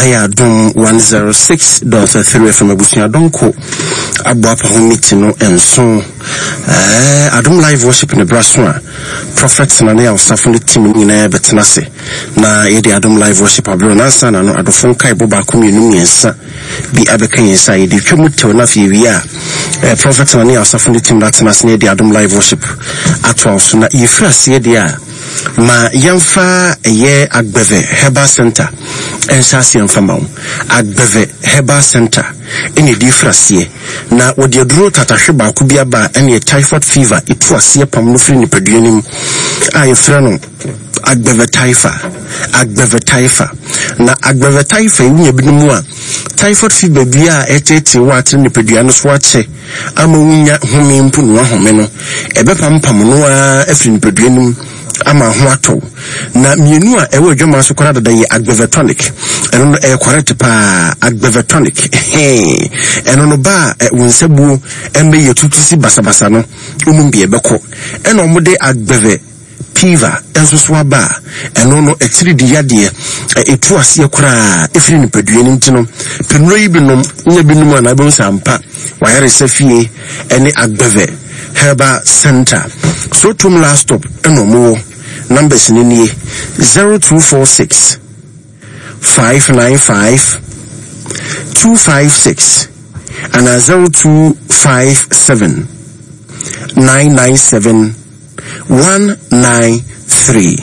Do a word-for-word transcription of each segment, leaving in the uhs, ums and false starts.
Aya Dom one oh six point three from Abusia Donko Abuapa Homitino and so eh Adom live worship in the Braswa prophets na na usafo team nyina betenase na ye de Adom live worship abro na sa na no adofon kai boba komienu miensa bi abeka yensa ye de twemu tew na fie wi a eh prophets na na usafo team na tenase na ye de Adom live worship atwa so na ye frase ye de a ma yamfa ye Agbeve Herbal Center ensase yamfa Agbeve Herbal Center ene di frase na wodi aduro tatahwe ba ko bia ba ene typhoid fever itu ase pam no firi ni paduanim a ye fra no Agbeve typha Agbeve typha na Agbeve typha wunya binumu a typhoid fever bia etete watre ni paduano so ache ama wunya home mpu no home no ebe pam pam no a afiri ni paduanim ama ho ato na mienu a ewe dwoma so kora dada ye Agbeve tonic eno no e correct pa Agbeve tonic eno no ba wonsabu embe ye tutusi basabasa no umum bi ebeko eno mo de Agbeve fever enso so aba eno no etiri di yade etu ase kora efiri ni paduani ntino penro yi binom nya binom na be sampa wayare safie ene Agbeve Herbal Center so tum last stop eno mo numbers in zero two four six five nine five two five six and a zero two five seven nine nine seven one nine three.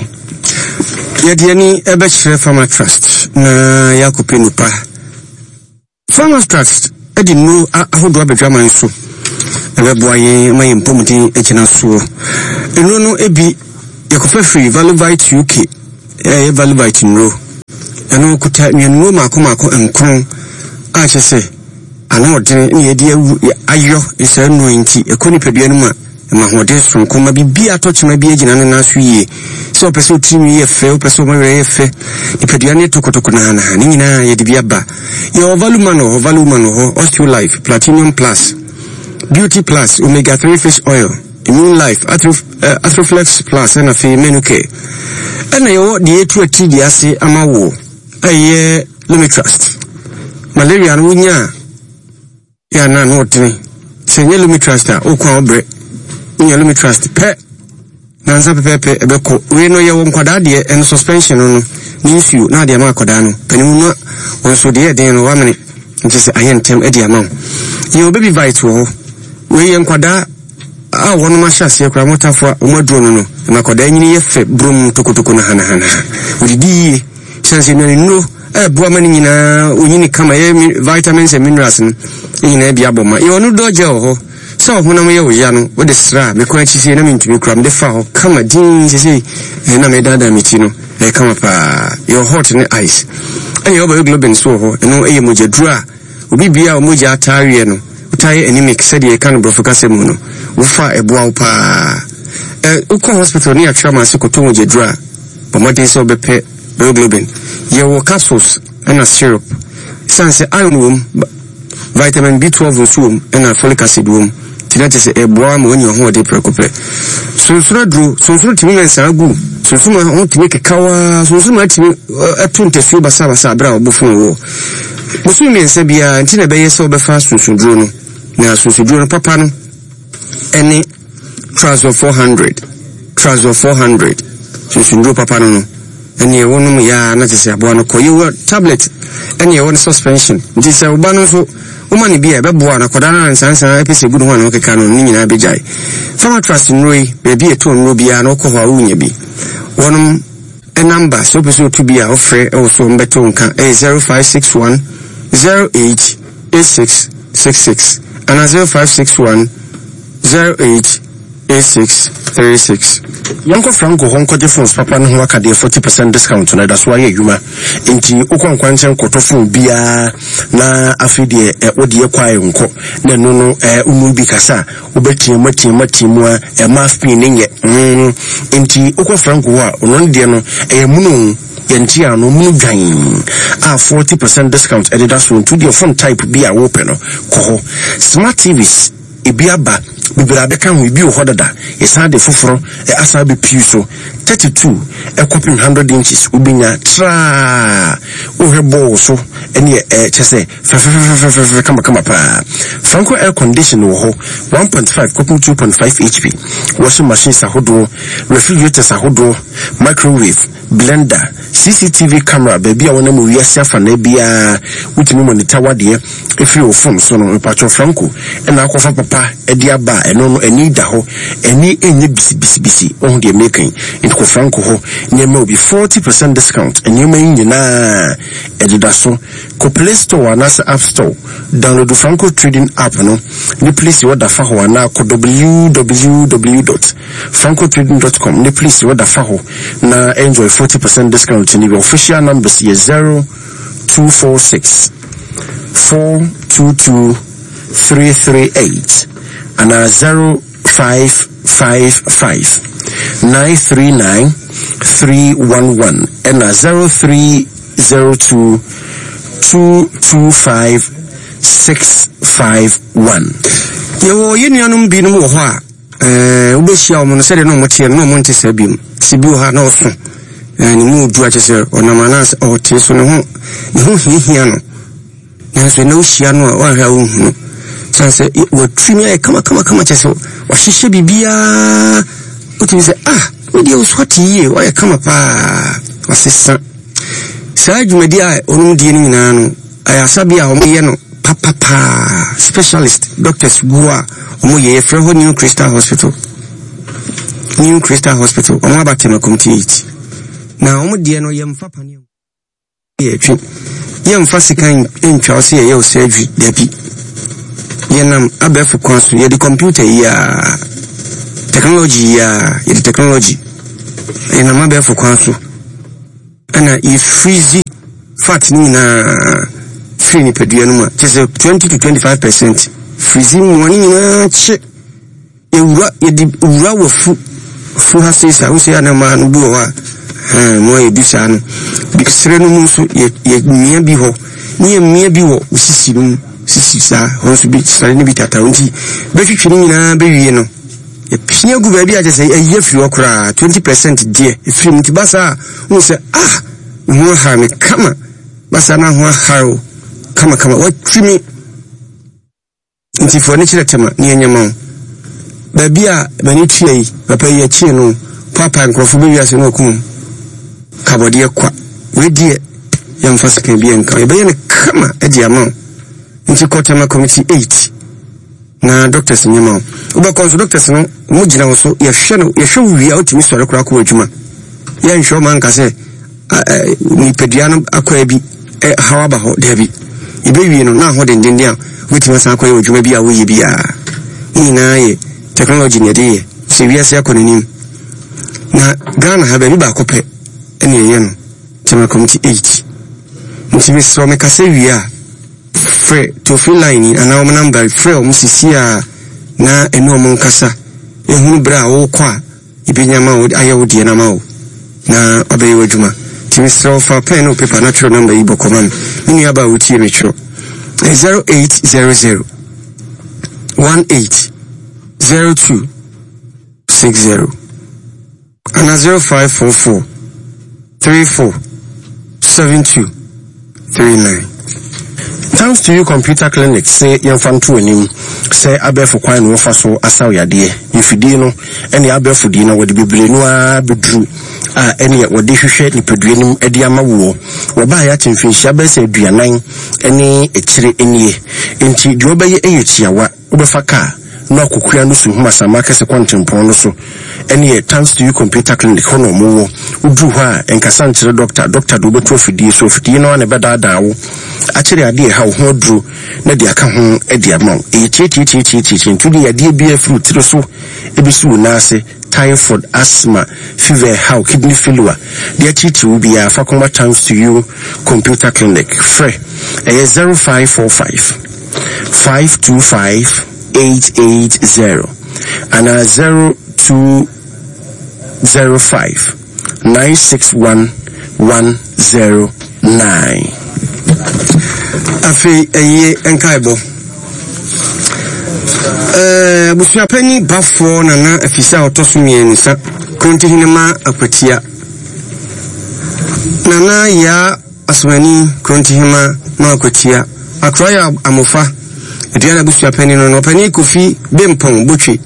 Yadiani Ebechre Farmer Trust na Yakupinu pa. Farmer Trust edi no ahodo abedwama nso. Ebeboye my impomenti echina so. Eno no ebi Yakofa free Valuvite U K eh Valuvite no eno kuta nyenu mako mako enkron a chese ana odene ne yedi ayo ise no nti ekoni pedua no ma ma hode sonko ma bibia tochima bi agina ne na so yie so pese otimi ye fe o pese o ma ye fe ni pedua ne tokotoko na na ni nyina yedi bia ba ye Valuma no Valuma no Osteo Life Platinum Plus Beauty Plus Omega three Fish Oil Immune Life, Atrof, uh, Atroflex Plus, and a fee menuke. And I owe the eight to a T D S ama wo. Aye, let me trust. Malaria and winya. Ya na no tini. Say, let me trust her. O kwa obre. Let me trust. Pe. Nanza pepe ebeko. We no ya won kwadadie and suspension no. Means you, na dia ma kwadano. Penuna, onso de den no one minute. Just I am tem edi amount. You baby vital. We yan kwada. Ah, one mashas ya kwa motafwa umadrono no na koda nyini yefe brum tokotoko na hana hana udidi chance no no eh bua mani nyina onyini kama ye vitamins and minerals nyina bia boma ye onu doje ho so ho na mo ye oya no wo de sra me kwa chi se na mintumi kura me de fa ho kama din se se na me dada miti no e kama pa your hot ne ice any oba globin so ho eno eye mojadura obi bia o moja atare no utai anemic said ye kan brofoka semu no ufa eboa pa eh uko hospital ni atwa ma se koto mojedura bomode so bepe globin ye wo capsules and a syrup sense iron wom vitamin B twelve wom and a folic acid wom tinate se eboa ma onye ho de prekope so so dru so so timi mensa agu so so ma ho timi kekawa so so ma timi atunte su basa basa bra obofun wo musu mensa bia ntina be yesa obefa sunsun dru no na sunsun dru no papa no any Trazor four hundred Trazor four hundred sunsun dru papa no any wonu ya na tese aboa no koyi tablet any wonu suspension nti se oba no so umani bia be boa na koda na nsansan epese gudu ho na okeka no ni nyina bejai Farmer Trust nroi be bia to no bia na okọ ho awunya bi wonum a number so person to be offer also mbeto nka eh zero five six one zero eight eight six six six and zero five six one zero eight eight six three six. Yanko Franco honko de phones papa no ho aka de forty percent discount na that's why yuma enti ukon kwanchen koto phone bia na afide e odi ekwae nko na no no e umu bi kasa obetie matie matie mu a e mask pin nye mm enti ukon Franco wa ono de no e munu yenti ano munu dwan a forty percent discount e that's one to the phone type bia open no ko smart T Vs ebiaba bibira beka ho bi ho dada yesa de foforo e asa be piso thirty-two e copy one hundred inches ubinya tra o hebo so any eh chese kama kama pa Franco air condition wo ho one point five kopum two point five H P washing machines ahodo refrigerators ahodo microwave blender C C T V camera baby a wona mu wiase afa na bia wutimi monitor wade efiri o phone so no pacho Franco e na akofa papa e dia ba eno no ani da ho ani enye bisi bisi bisi on de making it ko Franco ho nyema obi forty percent discount enyema nyina edida so ko Play Store na App Store download Franco Trading app no ni please order fa ho na ko w w w dot franco trading dot com ni please order fa ho na enjoy forty percent discount in the official numbers is zero two four six four two two three three eight and uh, zero five five five nine three nine three one one and uh, zero three zero two two two five six five one. Yo yini anum binum wo ho a eh ubehia omo no se de no motie no monte sabim sibi ha na oso eh ni mu du ache se onamana o tie so no ho ni ho hihia no na so na ohia no wa ha wo hu sanse wo twimi e kama kama kama che se wa hihye bibia utimi se ah we dey uswati ye wa kama pa wasesa sa dwumadi a onum die ni nyina no ayasabi a omo ye no papa pa specialist doctors gua omo ye frɛ ho New Crystal Hospital New Crystal Hospital omo abatema community na omo die no yemfa pane ye twi yemfa sikan entwa o se ye o surgery dabi yenam abefu kwanso ye the computer ya technology ya ye the technology yenam abefu kwanso ana if freezy fat ni na free ni pedua no ma just twenty to twenty-five percent freezing money na che e wura e di wura wo fu fu ha se sa wo se ana ma no bu wa eh mo e bi sa no bi sere no mu so ye ye mia bi ho ni ye mia bi wo sisi no sisi sa ho so bi sare ni bi tata unti be twitwi ni na be wie no ye pia gu ba bi a je se e ye firi okra twenty percent die e firi mti basa wo se ah mo ha me kama basa na ho haro kama kama what trimi nti fo ne kire tema ne nyama ba bia mani tue papa ye chie no papa nkrofo be wiase no kum kabode kwa we die yam fasika bia nka be ye ne kama edi ama nti kotema committee eight na doctors nyama uba konso doctors no mo gina wo so ye hwe no ye hwe wi a otimi sore kura ko adwuma ye nhwe man ka se ni pedua no akwa bi hawa ba ho dabi ibewie no na ho denden dia wetima san akwa adwuma bi a wo ye bia ni na ye technology ne de se wiase akonanim na Ghana ha ba bi ba kope ene ye no tema committee eight ntimi so me ka se wi a free to free line and our number free o musisia na eno mo nkasa ehunu bra wo kwa ibenyama wo ayawo die na ma wo na abaye wadwuma timi so fa pen no paper natural number ibo command ni aba wo tie me chro zero eight zero zero one eight zero two six zero and zero five four four three four seven two three nine. Thanks to you computer clinic say yamfantu anim say abefo kwan no fa so asaw yade ifidi no ene abefo di na wode bebre no a bedru a ene wode hwehwe ni peduanim ede amawo wo ba ya timfinhia ba se aduanan ene ekire enie enti de obaye eyechiawa obefa ka no akokua no su huma sama kese kwantempon no so ene thanks to you computer clinic hono mo udru ha enkasa nkyere doctor doctor do beto fidi so fidi no na beda dawo akire ade ha ho dru na de aka ho ade amon e titi titi titi ntudi ya de bia fruit ro so ebisu na ase typhoid asthma fever how kidney failure de titi will be a fakoma thanks to you computer clinic free e zero five four five five two five eight eight zero and a zero two zero five nine six one one zero nine. Afi eye enkaibo eh busua pani bafo nana afisa otosumie nisa konti hinema apatia nana ya asmani Krontihema na Kwatia Akroya Amofa Diana Busua Penny no Penny Kofi Bempong Butchi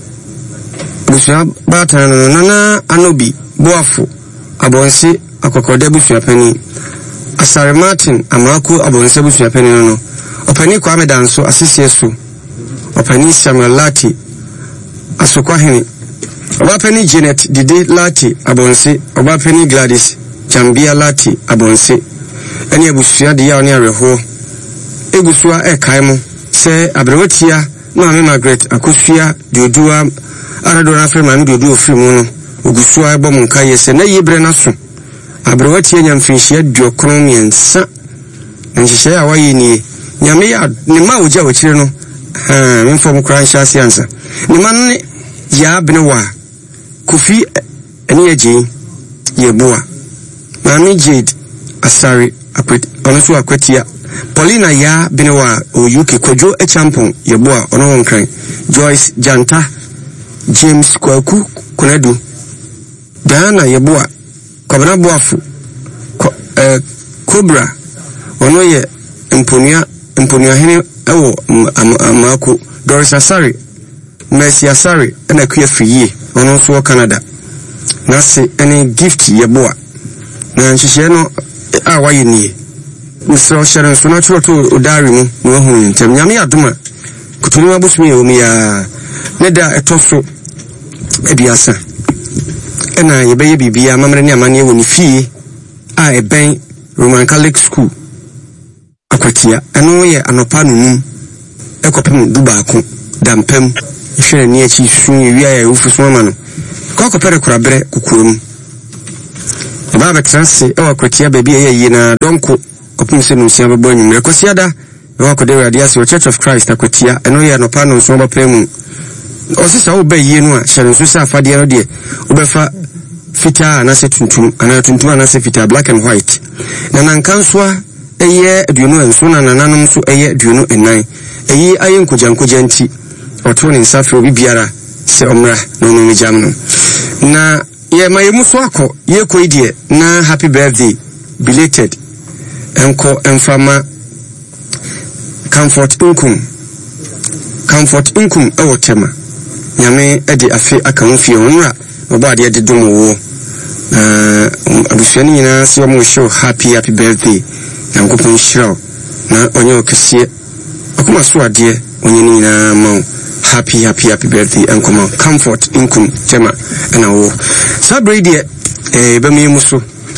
Busua Bata no Nana Anobi Boafo Abonse Akokode Busua Penny Asare Martin Amako Abonse Busua Penny no Openi Kwame Danso Asisi Esu Openi Samuel Lati Asokwa Hene Obapeni Janet Didi Lati Abonse Obapeni Gladys Jambia Lati Abonse Eni Busua Dia Oni Areho Egusua Ekaimo Se Abrewatia Mami Margaret Akosua Diodua Aradona Frema Mi Diodu Ofrimu Ogusua Ebo Munkaye Se Na Yebre Naso Abrewatia Nyamfinhia Diokron Miensa Nhihye a wayi nie Nyame ya ne ma oja wachire no ha memfo mkra nhya siansa ne ma ne ya benewa Kofi eni eji yeboa Mami Jade Asari akwet onoso akwetia Paulina ya benewa o U K Kojo Echampon yeboa ono wonkran Joyce Janta James Kwaku Kunedu Diana yeboa Kwabena Boafu ko, eh, Cobra ono ye Mponia Mponia hene ewo amako Doris Asari Mercy Asari ena kuya fiye ono so Canada na se ene gift yeboa na nhihye no a waye nie Mister Sharon so natural to odari mu no hu ntem nyame adoma kutunu abusumi e omi ya ne da etoso ebiasa ena yebeye bibia mamre ne amane wo ni fie a eben Roman Catholic School Akwatia eno ye anopa nunum ekopem dubaako dampem hwere ne achi sun ewia ya ofuso ma no kokopere korabre kukuom baba transe e Akwatia baby ye yi na donko opumse no sia bebo nyumre kwasiada e wakode radias Church of Christ Akwatia eno ye anopa no so bapemu osisa wo ba yi no a hyere so sa afade no de obefa fita na se tuntum ana tuntum ana se fita black and white na nankanswa eye aduonu enso na nananom so eye aduonu enan eyi aye nkoja nkoja nti oto ne nsafre obi biara se omra no no mejam no na ye mayemu so akọ ye koidie na happy birthday belated enko enfama comfort inkum comfort inkum ewo tema nyame ede afi aka mfie onra oba ade de dum wo uh abusuani nyina se omo show happy happy birthday yankopon shiro na onye okesie akoma so ade onye nyina ma happy happy happy birthday enkoma comfort inkum tema na wo sabrede eh bemi muso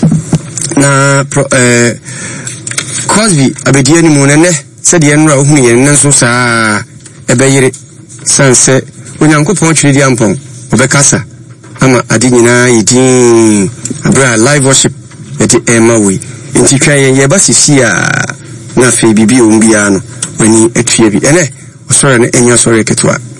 na eh Cosby abedie ni mu nene se de enra ohunu ye nne so saa ebeyire sanse onyankopon twiri di ampon obekasa ama ade nyina yidin abra live worship eti ema we enti twa ye ye basisi a na fe bibi ombia no wani etue bi ene osore ne enyo sore ketwa